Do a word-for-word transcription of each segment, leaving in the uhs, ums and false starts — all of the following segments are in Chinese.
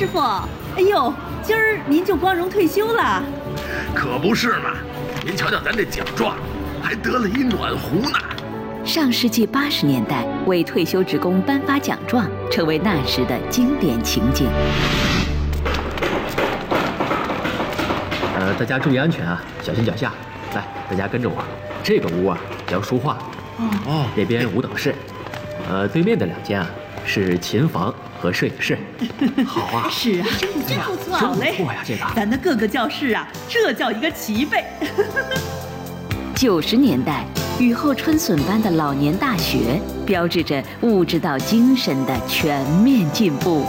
师傅，哎呦，今儿您就光荣退休了？ 可不是嘛！您瞧瞧咱这奖状，还得了一暖壶呢。 上世纪八十年代，为退休职工颁发奖状，成为那时的经典情景。 呃，大家注意安全啊，小心脚下。来，大家跟着我。这个屋啊叫书画，哦，那边舞蹈室，呃，对面的两间啊是琴房和摄影室。好啊， 是啊，真不错，好嘞， 不错呀，这个咱的各个教室啊，这叫一个齐备。 九十年代，雨后春笋般的老年大学，标志着物质到精神的全面进步。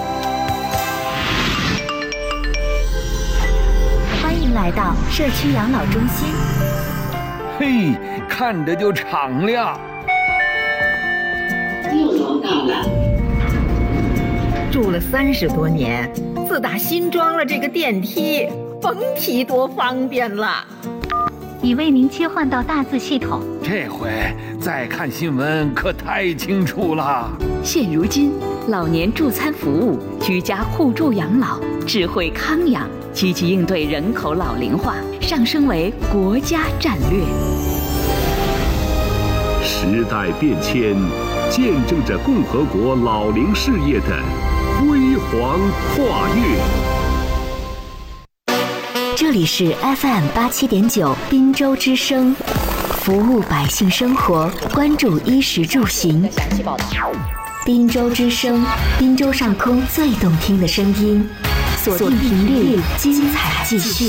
欢迎来到社区养老中心。 嘿，看着就敞亮。 六楼到了。 住了三十多年，自打新装了这个电梯，甭提多方便了。 已为您切换到大字系统， 这回再看新闻可太清楚了。 现如今，老年助餐服务、居家互助养老、智慧康养，积极应对人口老龄化，上升为国家战略。 时代变迁，见证着共和国老龄事业的辉煌跨越。 这里是 F M 八七点九滨州之声，服务百姓生活，关注衣食住行。滨州之声，滨州上空最动听的声音，锁定频率，精彩继续。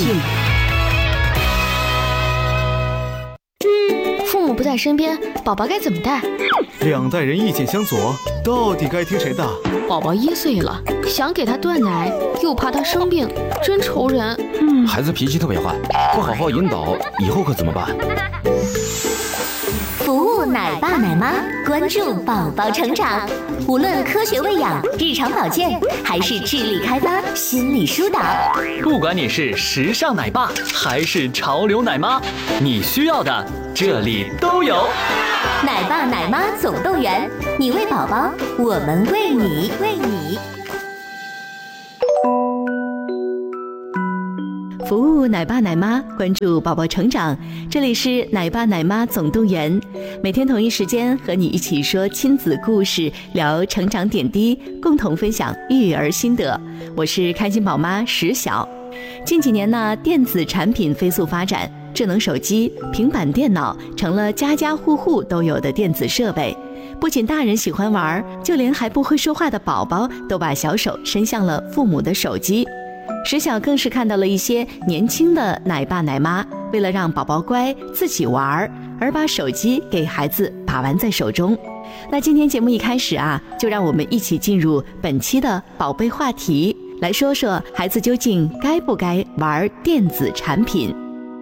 父母不在身边，宝宝该怎么带？ 两代人意见相左，到底该听谁的？ 宝宝一岁了，想给他断奶，又怕他生病，真愁人。 嗯，孩子脾气特别坏，不好好引导，以后可怎么办？ 服务奶爸奶妈，关注宝宝成长，无论科学喂养、日常保健，还是智力开发、心理疏导， 不管你是时尚奶爸还是潮流奶妈，你需要的这里都有。 奶爸奶妈总动员，你喂宝宝，我们喂你，喂你。 服务奶爸奶妈，关注宝宝成长。这里是奶爸奶妈总动员，每天同一时间和你一起说亲子故事，聊成长点滴，共同分享育儿心得。我是开心宝妈石晓。近几年呢，电子产品飞速发展，智能手机、平板电脑成了家家户户都有的电子设备。不仅大人喜欢玩，就连还不会说话的宝宝都把小手伸向了父母的手机。石晓更是看到了一些年轻的奶爸奶妈，为了让宝宝乖自己玩，而把手机给孩子把玩在手中。那今天节目一开始啊，就让我们一起进入本期的宝贝话题，来说说孩子究竟该不该玩电子产品。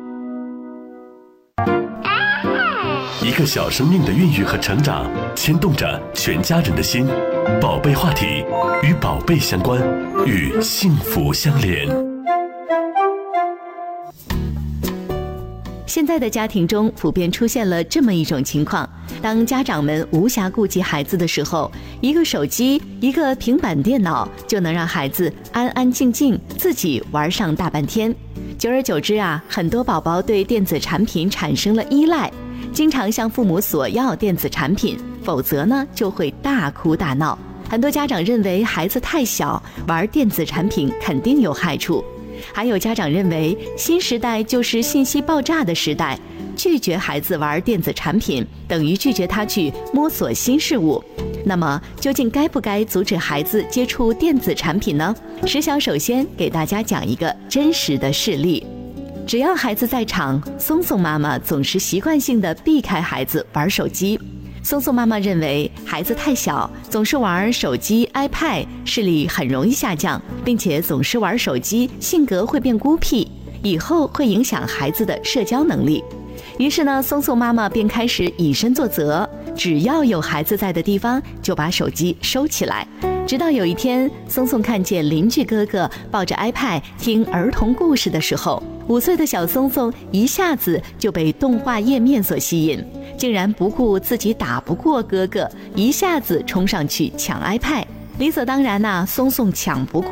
一个小生命的孕育和成长，牵动着全家人的心。宝贝话题，与宝贝相关，与幸福相连。 现在的家庭中普遍出现了这么一种情况，当家长们无暇顾及孩子的时候，一个手机、一个平板电脑就能让孩子安安静静自己玩上大半天。久而久之啊，很多宝宝对电子产品产生了依赖，经常向父母索要电子产品，否则呢就会大哭大闹。很多家长认为孩子太小，玩电子产品肯定有害处。还有家长认为新时代就是信息爆炸的时代，拒绝孩子玩电子产品等于拒绝他去摸索新事物。那么究竟该不该阻止孩子接触电子产品呢？石晓首先给大家讲一个真实的事例。只要孩子在场，松松妈妈总是习惯性地避开孩子玩手机。松松妈妈认为孩子太小，总是玩手机 iPad， 视力很容易下降，并且总是玩手机，性格会变孤僻，以后会影响孩子的社交能力。于是呢，松松妈妈便开始以身作则，只要有孩子在的地方就把手机收起来。直到有一天，松松看见邻居哥哥抱着 iPad 听儿童故事的时候，五岁的小松松一下子就被动画页面所吸引，竟然不顾自己打不过哥哥，一下子冲上去抢 iPad。理所当然呐、啊，松松抢不过，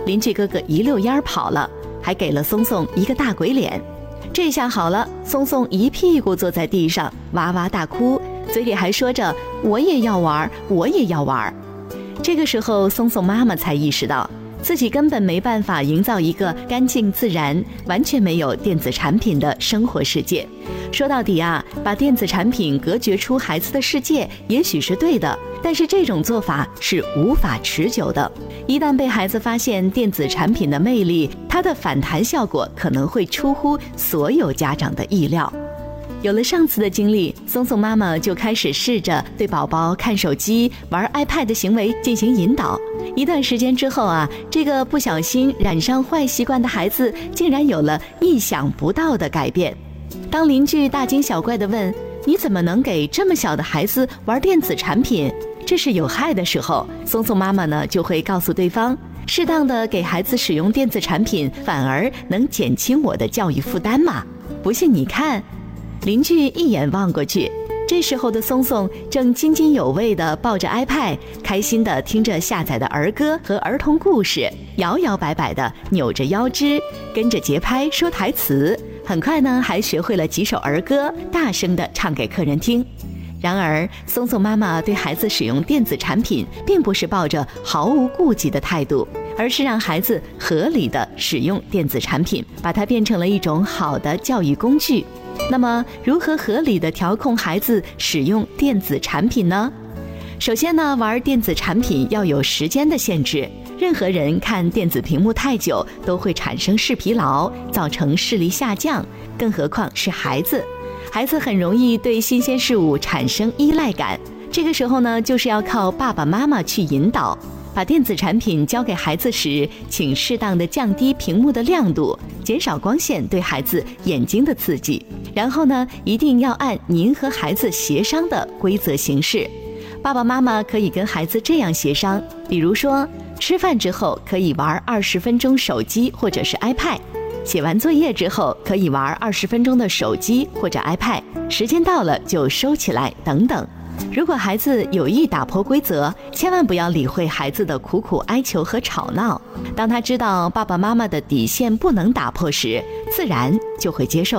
邻居哥哥一溜烟跑了，还给了松松一个大鬼脸。这下好了，松松一屁股坐在地上，哇哇大哭，嘴里还说着我也要玩，我也要玩。这个时候，松松妈妈才意识到自己根本没办法营造一个干净自然、完全没有电子产品的生活世界。说到底啊，把电子产品隔绝出孩子的世界也许是对的，但是这种做法是无法持久的。一旦被孩子发现电子产品的魅力，它的反弹效果可能会出乎所有家长的意料。有了上次的经历，松松妈妈就开始试着对宝宝看手机、玩 iPad 的行为进行引导。一段时间之后啊，这个不小心染上坏习惯的孩子竟然有了意想不到的改变。当邻居大惊小怪地问：“你怎么能给这么小的孩子玩电子产品？这是有害的”时候，松松妈妈呢就会告诉对方，适当的给孩子使用电子产品，反而能减轻我的教育负担嘛。不信你看。邻居一眼望过去，这时候的松松正津津有味地抱着 iPad， 开心地听着下载的儿歌和儿童故事，摇摇摆摆地扭着腰肢，跟着节拍说台词。很快呢，还学会了几首儿歌，大声地唱给客人听。然而，松松妈妈对孩子使用电子产品，并不是抱着毫无顾忌的态度，而是让孩子合理地使用电子产品，把它变成了一种好的教育工具。那么，如何合理地调控孩子使用电子产品呢？首先呢，玩电子产品要有时间的限制。任何人看电子屏幕太久都会产生视疲劳，造成视力下降，更何况是孩子。孩子很容易对新鲜事物产生依赖感，这个时候呢，就是要靠爸爸妈妈去引导。把电子产品交给孩子时，请适当的降低屏幕的亮度，减少光线对孩子眼睛的刺激。然后呢，一定要按您和孩子协商的规则行事。爸爸妈妈可以跟孩子这样协商，比如说，吃饭之后可以玩二十分钟手机或者是 iPad， 写完作业之后可以玩二十分钟的手机或者 iPad， 时间到了就收起来等等。如果孩子有意打破规则，千万不要理会孩子的苦苦哀求和吵闹。当他知道爸爸妈妈的底线不能打破时，自然就会接受